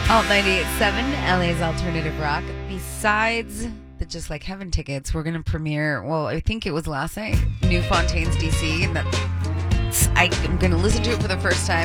Alt 98.7, LA's alternative rock. Besides the Just Like Heaven tickets, we're going to premiere, well, I think it was last night, New Fontaines, DC. And I'm going to listen to it for the first time.